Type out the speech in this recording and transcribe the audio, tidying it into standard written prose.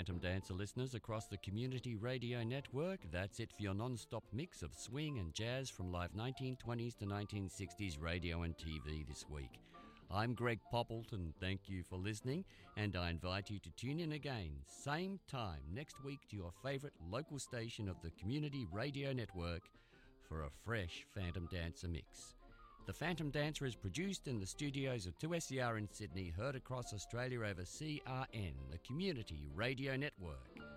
Phantom Dancer listeners across the Community Radio Network. That's it for your non-stop mix of swing and jazz from live 1920s to 1960s radio and TV this week. I'm Greg Poppleton, thank you for listening, and I invite you to tune in again, same time next week to your favourite local station of the Community Radio Network for a fresh Phantom Dancer mix. The Phantom Dancer is produced in the studios of 2SER in Sydney, heard across Australia over CRN, the Community Radio Network.